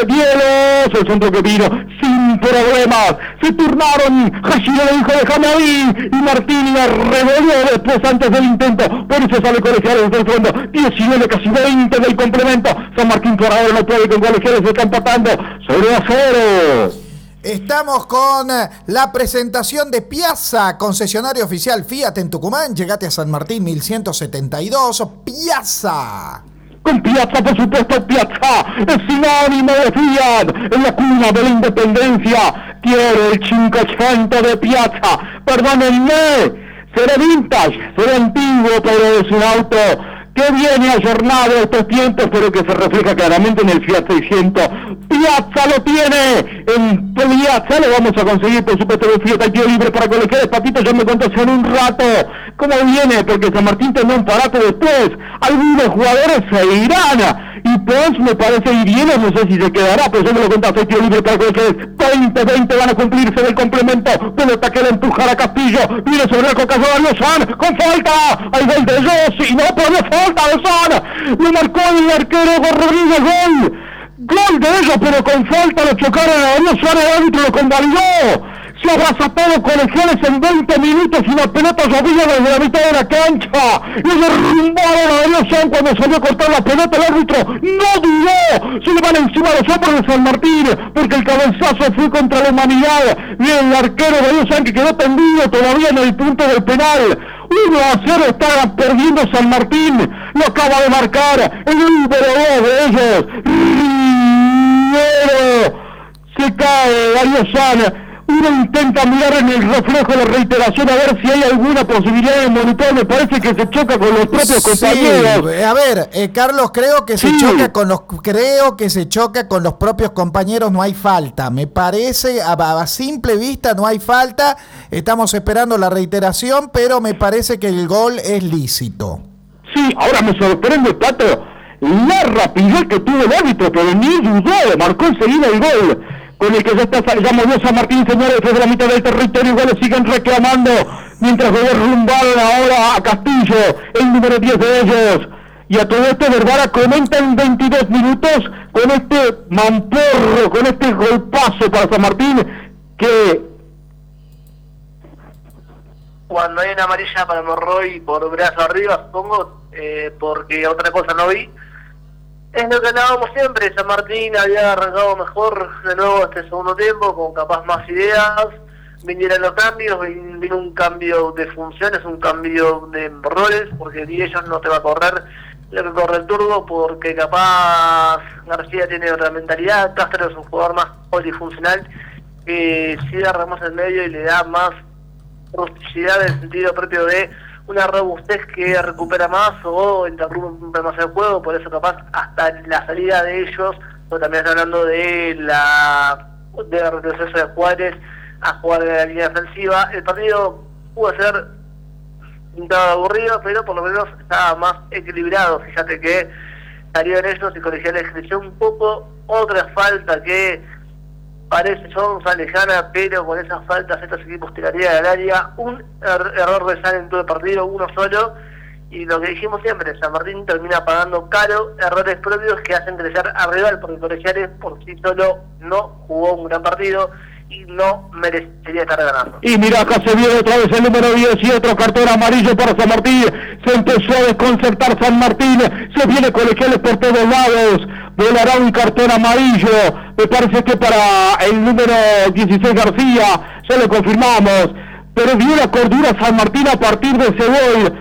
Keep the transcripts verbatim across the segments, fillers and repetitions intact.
Dielos, el centro que vino sin problemas. Se turnaron, Hashiro le dijo déjame ahí, y Martín la revolvió después antes del intento. Por eso sale Colegiales desde el fondo. diecinueve, casi veinte del complemento. San Martín por ahora no puede con Colegiales, se está empatando sobre a cero. Estamos con la presentación de Piazza, concesionario oficial Fiat en Tucumán. Llegate a San Martín mil ciento setenta y dos. Piazza. Con Piazza, por supuesto, Piazza es sinónimo de Fiat, en la cuna de la independencia. Quiero el cinquecento de Piazza, perdónenme, será vintage, será antiguo, pero es un auto que viene ayornado de estos tiempos, pero que se refleja claramente en el Fiat seiscientos. Piazza lo tiene, en Piazza lo vamos a conseguir, por supuesto, el Fiat aquí libre para Colegiales. Patito, yo me contás en un rato cómo viene, porque San Martín tendrá un parate después, algunos jugadores se irán, y Pons me parece ir bien, no sé si se quedará, pero yo me lo contás, hay libre para Colegiales. Veinte, veinte van a cumplirse del complemento, pelota que le empuja a Castillo, viene sobre el Coca San, con falta, hay gol de ellos, y no puede falta de San, lo marcó el arquero Rodríguez, gol, gol de ellos, pero con falta lo chocaron a Darío Suárez, el árbitro lo convalidó. Se abraza todo Colegiales en veinte minutos y la pelota llovía desde la mitad de la cancha y derrumbaron a Darío San cuando salió a cortar la pelota. El árbitro no dudó, se le van encima los hombros de San Martín porque el cabezazo fue contra la humanidad y el arquero Darío San, que quedó tendido todavía en el punto del penal. uno a cero está perdiendo San Martín, lo acaba de marcar el número dos de ellos, Rivero. Se cae Darío San. Uno intenta mirar en el reflejo la reiteración a ver si hay alguna posibilidad de monitor. Me parece que se choca con los propios sí, compañeros. A ver, eh, Carlos, creo que se sí. choca con los creo que se choca con los propios compañeros. No hay falta. Me parece a, a simple vista no hay falta. Estamos esperando la reiteración, pero me parece que el gol es lícito. Sí, ahora me sorprende, Pato, la rapidez que tuvo el árbitro, pero ni dudó, marcó enseguida el gol. Con el que ya, está, ya movió San Martín, señores, desde la mitad del territorio, igual le siguen reclamando, mientras lo derrumbaron ahora a Castillo, el número diez de ellos. Y a todo esto Vergara comenta en veintidós minutos con este mamporro, con este golpazo para San Martín, que cuando hay una amarilla para Morroy por brazo arriba, supongo, eh, porque otra cosa no vi. Es lo que hablábamos siempre, San Martín había arrancado mejor de nuevo este segundo tiempo, con capaz más ideas, vinieron los cambios, vino un cambio de funciones, un cambio de roles, porque si ellos no te va a correr, le que corre el turbo, porque capaz García tiene otra mentalidad, Castro es un jugador más polifuncional, que si da Ramos en medio y le da más rusticidad en el sentido propio de una robustez que recupera más o interrumpe más el juego, por eso capaz hasta la salida de ellos, pero también está hablando de la de retroceso de Juárez a jugar de la línea defensiva. El partido pudo ser pintado aburrido, pero por lo menos estaba más equilibrado. Fíjate que salió en ellos y Colegiales creció un poco. Otra falta que parece sonsa, lejana, pero con esas faltas estos equipos tirarían al área. Un er- error de San en todo el partido, uno solo, y lo que dijimos siempre, San Martín termina pagando caro errores propios que hacen crecer al rival, porque Colegiales por sí solo no jugó un gran partido y no merecería estar ganando. Y mira, acá se viene otra vez el número diez y otro cartón amarillo para San Martín. Se empezó a desconcertar San Martín, se viene Colegiales por todos lados, volará un cartón amarillo, me parece que para el número dieciséis García, ya lo confirmamos, pero dio la cordura San Martín a partir de ese gol.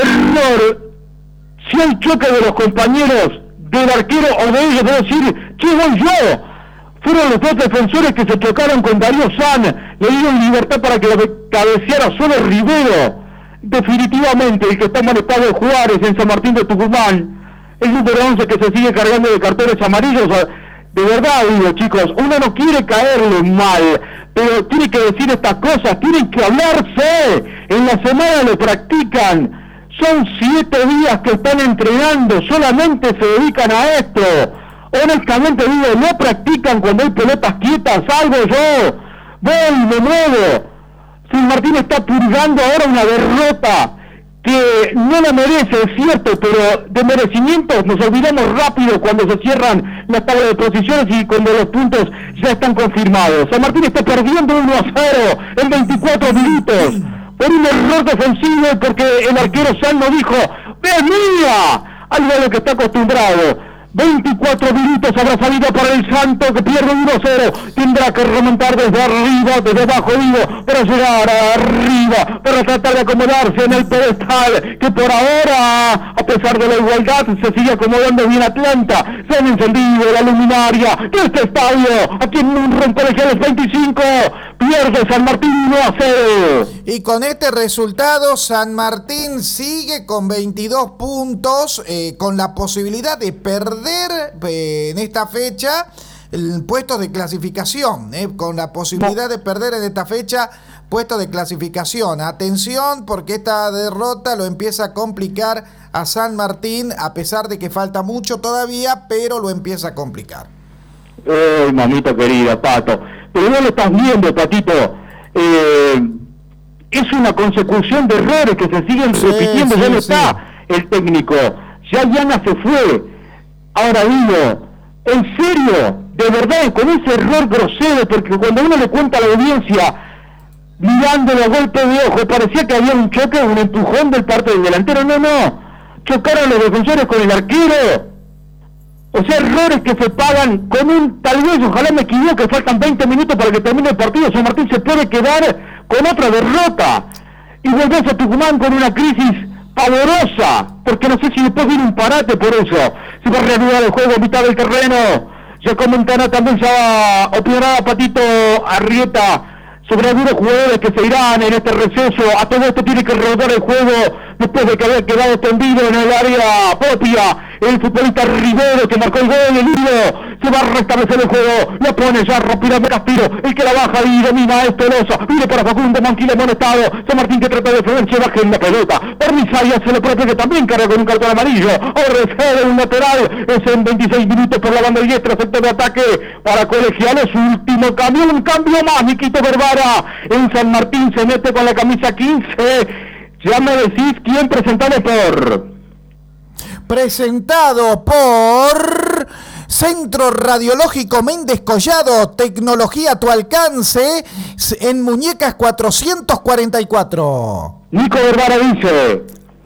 Error, si hay choque de los compañeros, del arquero o de ellos, debo decir, ¿qué voy yo? Fueron los dos defensores que se chocaron con Darío San, le dieron libertad para que lo cabeceara solo Rivero. Definitivamente el que está manejado es Juárez en San Martín de Tucumán, el número once que se sigue cargando de cartones amarillos. De verdad digo, chicos, uno no quiere caerle mal, pero tiene que decir estas cosas, tienen que hablarse, en la semana lo practican, son siete días que están entrenando, solamente se dedican a esto. Honestamente digo, no practican cuando hay pelotas quietas, salgo yo, voy, me muevo. San Martín está purgando ahora una derrota que no la merece, es cierto, pero de merecimientos nos olvidamos rápido cuando se cierran las tablas de posiciones y cuando los puntos ya están confirmados. San Martín está perdiendo uno a cero en veinticuatro minutos por un error defensivo, porque el arquero San no dijo ¡es mía!, algo a lo que está acostumbrado. veinticuatro minutos habrá salida para el Santo, que pierde uno a cero, tendrá que remontar desde arriba, desde abajo digo, para llegar arriba, para tratar de acomodarse en el pedestal, que por ahora, a pesar de la igualdad, se sigue acomodando bien Atlanta. Se han encendido la luminaria de este estadio, aquí en un Colegiales veinticinco, pierde San Martín uno a cero. Y con este resultado, San Martín sigue con veintidós puntos, eh, con la posibilidad de perder eh, en esta fecha el puesto de clasificación, eh, con la posibilidad de perder en esta fecha puesto de clasificación. Atención, porque esta derrota lo empieza a complicar a San Martín, a pesar de que falta mucho todavía, pero lo empieza a complicar. Ay, mamita querida, Pato, pero no lo estás viendo, Patito. Eh, es una consecución de errores que se siguen Sí, repitiendo. sí, Ya no sí. está el técnico, ya Yana se fue. Ahora digo, en serio, de verdad, con ese error grosero, porque cuando uno le cuenta a la audiencia, mirándolo a golpe de ojo, parecía que había un choque, un empujón del parte del delantero. No, no, chocaron los defensores con el arquero. O sea, errores que se pagan con un, tal vez, ojalá me equivoque, faltan veinte minutos para que termine el partido. San Martín se puede quedar con otra derrota y volvés a Tucumán con una crisis pavorosa, porque no sé si después viene un parate por eso. Se va a reanudar el juego a mitad del terreno. Ya comentará también, ya opinará Patito Arrieta sobre algunos jugadores que se irán en este receso. A todo esto tiene que reanudar el juego después de que había quedado tendido en el área propia el futbolista Rivero, que marcó el gol. El hilo se va a restablecer el juego, lo pone ya rápidamente Castillo, el que la baja y domina es Pelosa, viene para Facundo Manquila amonestado. San Martín que trata de defender, se baja en la pelota Permisaria, se lo propio, que también carga con un cartón amarillo. Ahora recede un lateral, es en veintiséis minutos por la banda diestra, sector de ataque para Colegiales, último cambio, un cambio más, Niquito Verbara en San Martín, se mete con la camisa quince. Ya me decís quién presentado por... Presentado por Centro Radiológico Méndez Collado, tecnología a tu alcance, en Muñecas cuatrocientos cuarenta y cuatro. Nico Verbara dice: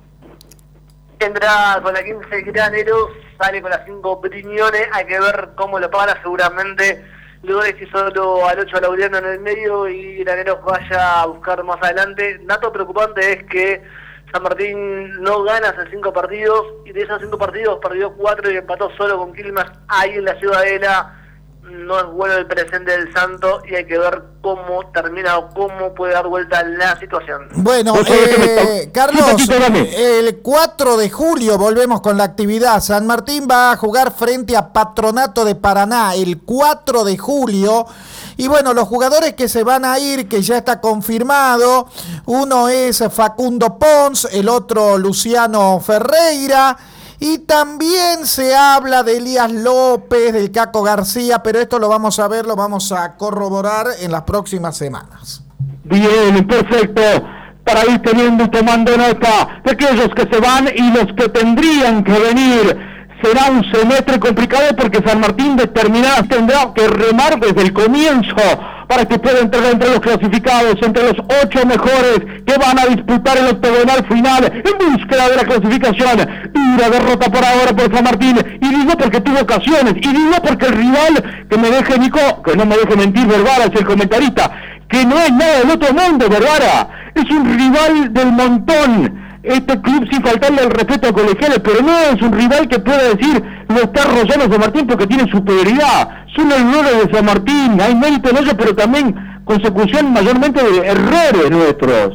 Entra con la quince Graneros, sale con las cinco Briñones, hay que ver cómo lo para seguramente. Luego de que solo al ocho Laureano en el medio y Graneros vaya a buscar más adelante. Dato preocupante es que San Martín no gana hace cinco partidos, y de esos cinco partidos perdió cuatro y empató solo con Quilmes ahí en la Ciudadela. No es bueno el presente del Santo y hay que ver cómo termina o cómo puede dar vuelta la situación. Bueno, eh, Carlos, el cuatro de julio volvemos con la actividad. San Martín va a jugar frente a Patronato de Paraná el cuatro de julio. Y bueno, los jugadores que se van a ir, que ya está confirmado, uno es Facundo Pons, el otro Luciano Ferreira. Y también se habla de Elías López, del Caco García, pero esto lo vamos a ver, lo vamos a corroborar en las próximas semanas. Bien, perfecto. Para ir teniendo y tomando nota de aquellos que se van y los que tendrían que venir. Será un semestre complicado porque San Martín determinado tendrá que remar desde el comienzo para que pueda entrar entre los clasificados, entre los ocho mejores que van a disputar el octogonal final en búsqueda de la clasificación. Dura derrota por ahora por San Martín, y digo porque tuvo ocasiones, y digo porque el rival, que me deje Nico, que no me deje mentir Verbara, es el comentarista, que no es nada del otro mundo, Verbara, es un rival del montón. Este club, sin faltarle el respeto a Colegiales, pero no es un rival que pueda decir lo está arrollando San Martín porque tiene superioridad. Son errores de San Martín, hay mérito en ellos, pero también consecución mayormente de errores nuestros.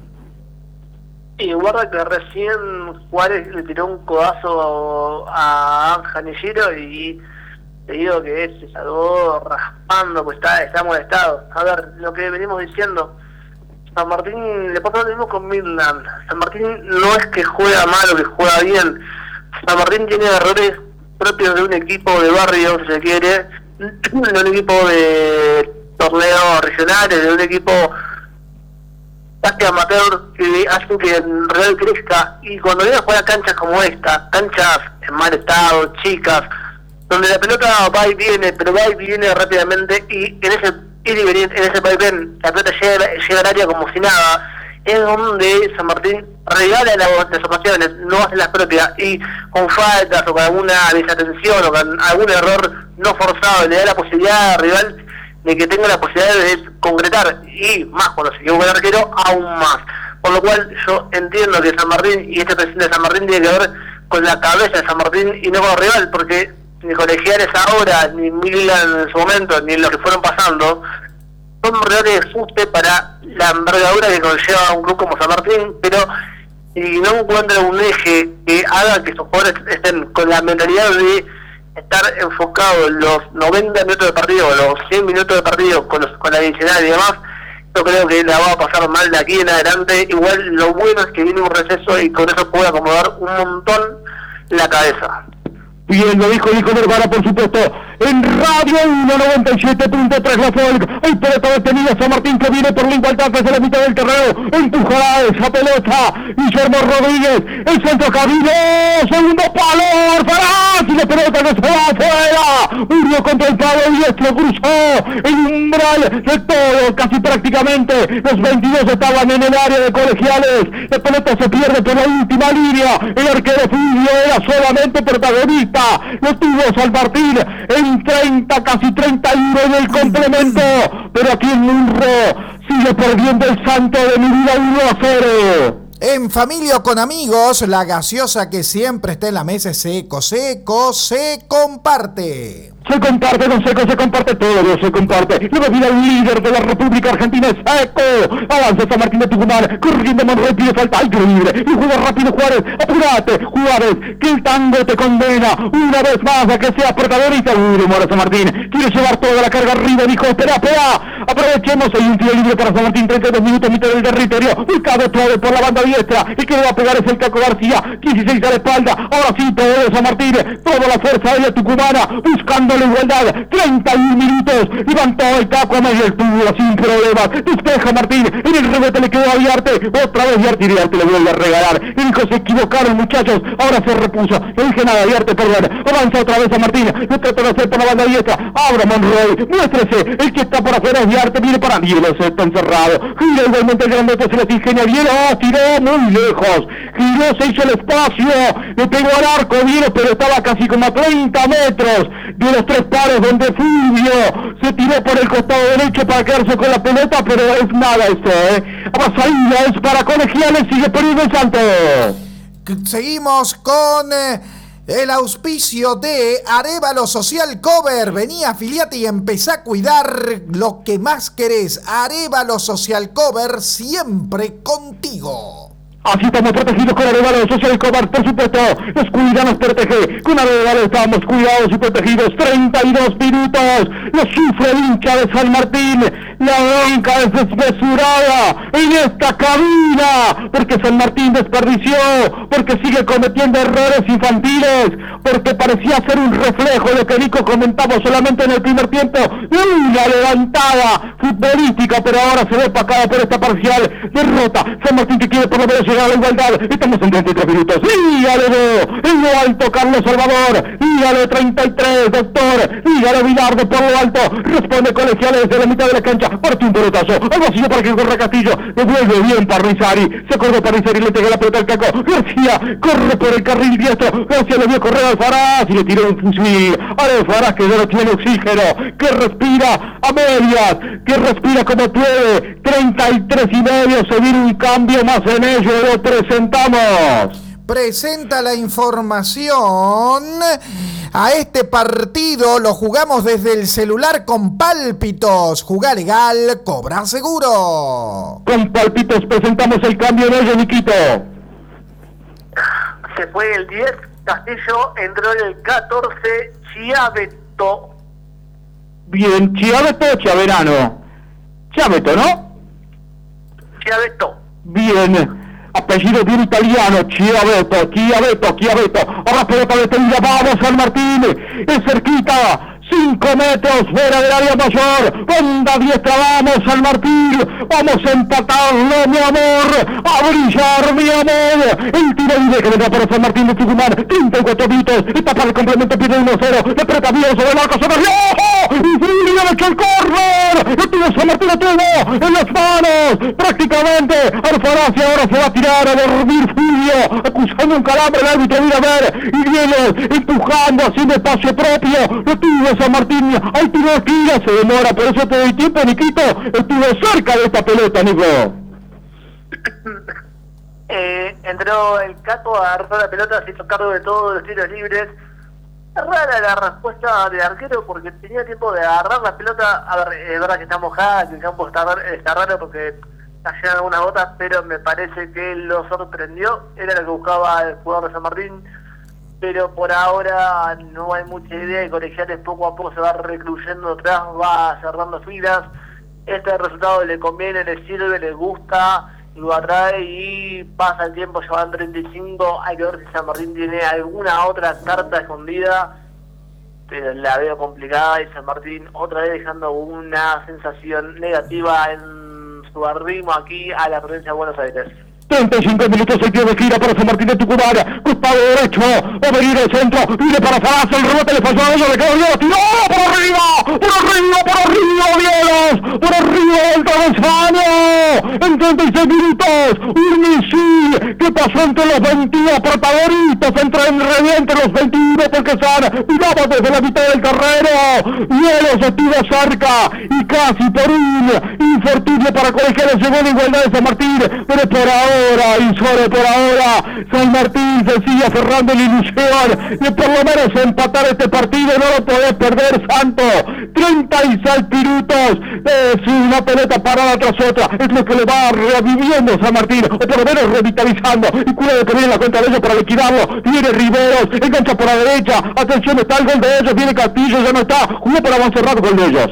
Y guarda que recién Juárez le tiró un codazo a Anja Nishiro y te digo que se salvó raspando, pues está, está molestado. A ver, lo que venimos diciendo, San Martín le pasa lo mismo con Midland. San Martín no es que juega mal o que juega bien. San Martín tiene errores propios de un equipo de barrio, si se quiere, de un equipo de torneos regionales, de un equipo básquet amateur que hacen que el Real crezca, y cuando viene a jugar a canchas como esta, canchas en mal estado, chicas, donde la pelota va y viene, pero va y viene rápidamente, y en ese ir y venir, en ese vaivén, la pelota llega, llega al área como si nada, es donde San Martín regala las ocasiones, no hace las propias, y con faltas o con alguna desatención o con algún error no forzado, le da la posibilidad al rival de que tenga la posibilidad de concretar, y más cuando se equivoca el arquero, aún más. Por lo cual yo entiendo que San Martín y este presidente de San Martín tiene que ver con la cabeza de San Martín y no con el rival, porque ni Colegiales ahora, ni Milan en su momento, ni los que fueron pasando, son rivales de fuste para la envergadura que conlleva un club como San Martín, pero si no encuentran un eje que haga que sus jugadores estén con la mentalidad de estar enfocados en los noventa minutos de partido, los cien minutos de partido, con, los, con la adicional y demás, yo creo que la va a pasar mal de aquí en adelante. Igual lo bueno es que viene un receso y con eso puede acomodar un montón la cabeza. Bien, lo dijo Nico Vergara, por supuesto, en Radio uno noventa y siete punto tres La Folk. Hay pelota detenida, San Martín que viene por la igualdad desde la mitad del terreno, empujará esa pelota Guillermo Rodríguez, el centro camino, segundo palo, Alfaraz, y la pelota que se va afuera, uno contra el palo diestro, cruzó el umbral de todo, casi prácticamente, los veintidós estaban en el área de Colegiales, la pelota se pierde por la última línea, el arquero Fulvio era solamente protagonista, lo tuvo San Martín en treinta, casi treinta y uno en el complemento, pero aquí en Munro sigue perdiendo el Santo de mi vida uno a cero. En familia o con amigos, la gaseosa que siempre está en la mesa es Seco. Seco se comparte. Se comparte, con Seco se comparte todo, no se comparte. La bebida líder de la República Argentina es Seco. Avanza San Martín de Tucumán, corriendo Monroy, pide falta, hay que libre. Y juega rápido Juárez, apurate, Juárez, que el tango te condena una vez más a que seas protagonista. Uy, demora San Martín, quiere llevar toda la carga arriba, dijo, espera, espera, aprovechemos, hay un tiro libre para San Martín, treinta y dos minutos, mitad del territorio, buscado todo por la banda diestra, y que le va a pegar es el Caco García, dieciséis a la espalda, ahora sí, todo de San Martín, toda la fuerza aérea tucumana, buscando la igualdad, treinta y uno minutos, levantó el Caco a medio altura sin problemas, despeja Martín, en el rebote le quedó a Viarte, otra vez Viarte y Viarte le vuelve a regalar, y dijo, se equivocaron muchachos, ahora se repuso, no dije nada, Viarte, perdón, avanza otra vez a Martín, lo trata de hacer por la banda diestra, abra Monroy, muéstrese, el que está por afuera es Viarte, viene para Dielo, se está encerrado, gira igualmente el grandote, se les ingenia, Dielo, tiró muy lejos, giró, se hizo el espacio, le pegó al arco, Dielo, pero estaba casi como a treinta metros de los tres pares donde Fulvio se tiró por el costado derecho para quedarse con la pelota, pero es nada esto, eh. Avanzadilla es para Colegiales, sigue perdiendo el Santo. Seguimos con eh, el auspicio de Arévalo Social Cover. Vení, afiliate y empezá a cuidar lo que más querés. Arévalo Social Cover, siempre contigo. Así estamos protegidos con Arévalo Social Cover, por supuesto, nos cuida, nos protege, con Arévalo estamos cuidados y protegidos, treinta y dos minutos, lo sufre el hincha de San Martín, la bronca es desmesurada en esta cabina, porque San Martín desperdició, porque sigue cometiendo errores infantiles, porque parecía ser un reflejo de lo que Nico comentaba solamente en el primer tiempo, una levantada futbolística, pero ahora se ve opacada por esta parcial derrota. San Martín que quiere por lo menos llegar a la igualdad, estamos en treinta y tres minutos, dígale en lo alto Carlos Salvador, dígale treinta y tres, doctor, dígale Vilardo por lo alto, responde Colegiales desde la mitad de la cancha, parte un pelotazo, al vacío para que corra Castillo, devuelve bien Parrizari, se acordó Parrizari, le pega la pelota al Caco, García corre por el carril diestro, García le vio correr al Alfaraz y le tiró un fusil, al Alfaraz que ya no tiene oxígeno, que respira a medias, que respira como puede, treinta y tres y medio, se viene un cambio más en ello, lo presentamos. Presenta la información. A este partido lo jugamos desde el celular con Pálpitos. Jugá legal, cobra seguro. Con Pálpitos presentamos el cambio en ello, Niquito. Se fue el diez, Castillo, entró en el catorce, Chiaveto. Bien, Chiaveto o Chiaverano. Chiaveto, ¿no? Chiaveto. Bien. Apellido bien italiano, Chiaveto, Chiaveto, Chiaveto. Ahora pelota detenida, vamos San Martín, es cerquita, cinco metros fuera del área mayor, banda diestra, vamos San Martín, vamos a empatarlo, mi amor, a brillar, mi amor, el tiro libre que vendrá para San Martín de Tucumán, treinta y cuatro minutos, está para el complemento, pierde uno cero, le presta bien sobre el arco, sobre el ojo, y Furia le echó el córner, lo tuvo San Martín, lo tuvo en las manos, prácticamente, Alfarazzi ahora se va a tirar a dormir Fulvio, acusando un calambre, el árbitro viene a ver, y viene empujando, haciendo espacio propio, lo tuvo San Martín, ahí tuvo esquina, se demora, por eso todo el tiempo, Niquito, estuvo cerca de esta pelota, Nico. Eh, entró el Caco, agarró la pelota, se hizo cargo de todos los tiros libres. Es rara la respuesta del arquero porque tenía tiempo de agarrar la pelota. A ver, es verdad que está mojada, que el campo está, está raro porque cayeron algunas gotas, pero me parece que lo sorprendió. Era lo que buscaba el jugador de San Martín, pero por ahora no hay mucha idea y Colegiales poco a poco se va recluyendo atrás, va cerrando filas. Este resultado le conviene, le sirve, le gusta, lo atrae y pasa el tiempo, ya van treinta y cinco, hay que ver si San Martín tiene alguna otra carta escondida, pero la veo complicada y San Martín otra vez dejando una sensación negativa en su arrimo aquí a la provincia de Buenos Aires. treinta y cinco minutos el pie de gira para San Martín de Tucumán, costado derecho, va a venir el centro, viene para Faraz, el rebote le falló a ellos, le quedó bien, tiró por arriba, por arriba, por arriba, Vielos, por arriba del travesaño, en treinta y seis minutos, un misil que pasó entre los veintidós protagonistas, entre en reviente los veintiuno porque San miraba desde la mitad del terreno, Vielos estuvo cerca y casi por un infortunio para Colegiales llegó la igualdad de San Martín, pero por ahora ahora y solo por ahora San Martín se sigue aferrando la ilusión de por lo menos empatar este partido, no lo podés perder, Santo. Treinta y seis minutos, es una pelota parada tras otra, es lo que le va reviviendo San Martín, o por lo menos revitalizando, y cuida de que viene la cuenta de ellos para liquidarlo. Viene Riveros, engancha por la derecha, atención, está el gol de ellos, viene Castillo, ya no está, jugó para Monserrat, gol de ellos.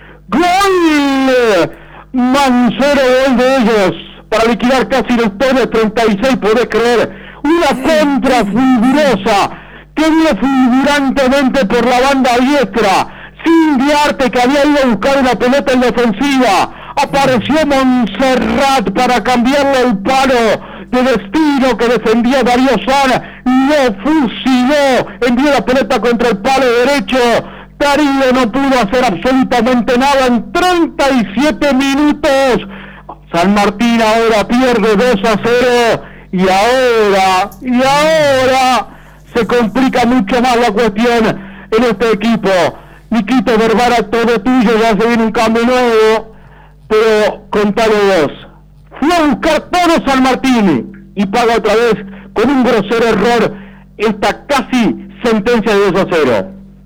¡Gol! Mancero, gol de ellos para liquidar casi la historia, treinta y seis, podés creer, una contra fulgurosa, que viene fulgurantemente por la banda diestra, sin Diarte que había ido a buscar una pelota en la ofensiva, apareció Monserrat para cambiarle el palo de destino que defendía Darío San, lo fusiló, envió la pelota contra el palo derecho, Darío no pudo hacer absolutamente nada en treinta y siete minutos, San Martín ahora pierde dos a cero y ahora, y ahora se complica mucho más la cuestión en este equipo. Niquito Vergara, todo tuyo, ya se viene un cambio nuevo, pero contalo vos. Fue a buscar todo San Martín y paga otra vez con un grosero error esta casi sentencia de dos a cero.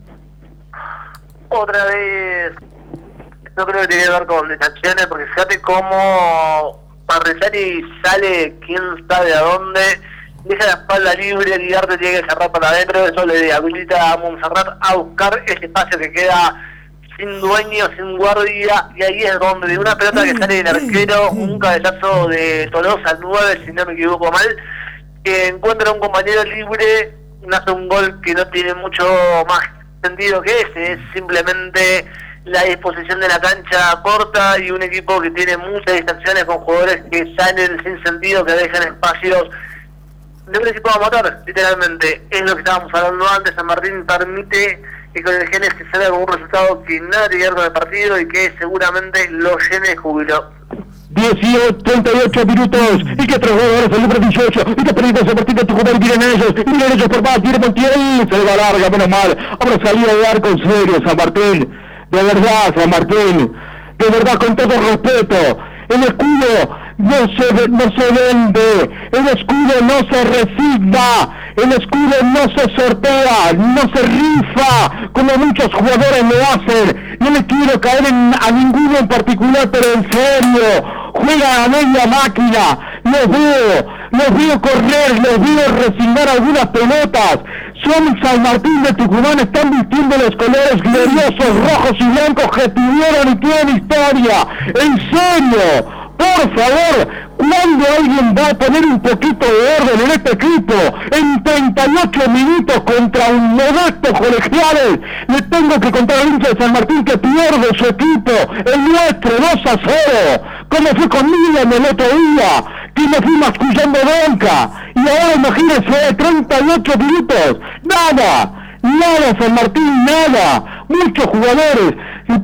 Otra vez... No creo que tiene que ver con distracciones, porque fíjate cómo Parrizani sale, quién sabe a dónde, deja la espalda libre, Guigarte tiene que cerrar para adentro, eso le habilita a Monserrat a buscar ese espacio que queda sin dueño, sin guardia, y ahí es donde de una pelota que sale del arquero, un cabezazo de Tolosa al nueve, si no me equivoco mal, que encuentra a un compañero libre, hace un gol que no tiene mucho más sentido que ese, es simplemente la disposición de la cancha corta y un equipo que tiene muchas distracciones con jugadores que salen sin sentido, que dejan espacios de un equipo amateur, literalmente. Es lo que estábamos hablando antes. San Martín permite que con el Genes que salga con un resultado que nada tiene que ver con el partido y que seguramente lo llene de júbilo. dieciocho, treinta y ocho minutos, y que tres jugadores, el número dieciocho, y que peligro San Martín de Tucumán, y vienen ellos, y vienen ellos por más, viene Montiel, se le va larga, menos mal, ahora salió de arco en serio San Martín, de verdad San Martín, de verdad con todo respeto, el escudo no se, no se vende, el escudo no se resigna, el escudo no se sortea, no se rifa, como muchos jugadores lo hacen, no le quiero caer en, a ninguno en particular, pero en serio, juegan a media máquina, los veo, los veo correr, los veo resignar algunas pelotas, son San Martín de Tucumán, están vistiendo los colores gloriosos, rojos y blancos que tuvieron y tienen historia, en serio, Por favor, ¿cuándo alguien va a poner un poquito de orden en este equipo? En treinta y ocho minutos contra un modesto Colegiales, le tengo que contar al hincha de San Martín que pierde su equipo, el nuestro, dos a cero, como fue conmigo en el otro día, que me fui mascullando bronca, y ahora imagínense, treinta y ocho minutos, nada, nada San Martín, nada, muchos jugadores